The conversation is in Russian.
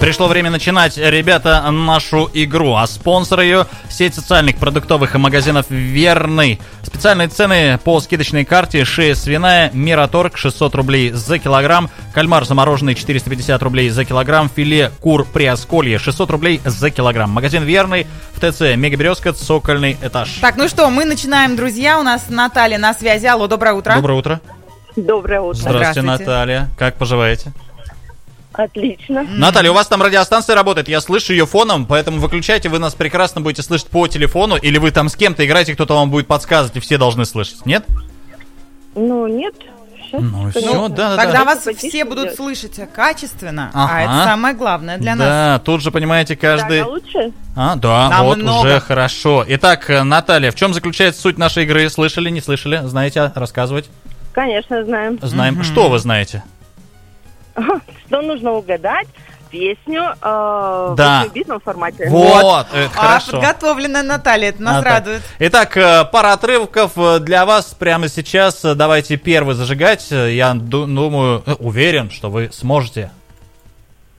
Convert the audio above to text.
Пришло время начинать, ребята, нашу игру. А спонсор ее — сеть социальных продуктовых магазинов «Верный». Специальные цены по скидочной карте: шея свиная Мираторг 600 рублей за килограмм, кальмар замороженный 450 рублей за килограмм, филе кур Приосколье 600 рублей за килограмм. Магазин «Верный» в ТЦ Мегаберезка, цокольный этаж. Так, ну что, мы начинаем, друзья. У нас Наталья на связи. Алло, доброе утро. Доброе утро. Доброе утро. Здравствуйте, Наталья. Как поживаете? Отлично. Наталья, у вас там радиостанция работает, я слышу ее фоном, поэтому выключайте, вы нас прекрасно будете слышать по телефону, или вы там с кем-то играете, кто-то вам будет подсказывать, и все должны слышать, нет? Ну, нет. Сейчас, Ну, все, да. Тогда вас Потише все будут идет. слышать качественно, Ага. а это самое главное для нас. Да, тут же, понимаете, каждый... Так, а лучше? Да, Нам вот много. уже хорошо. Итак, Наталья, в чем заключается суть нашей игры? Слышали, не слышали? Знаете, рассказывать? Конечно, знаем. Знаем. Что вы знаете? Что нужно угадать? Песню в Да. 8-битном формате. Вот, это хорошо. Подготовленная Наталья, это нас радует. Итак, пара отрывков для вас прямо сейчас. Давайте первый зажигать. Я думаю, уверен, что вы сможете.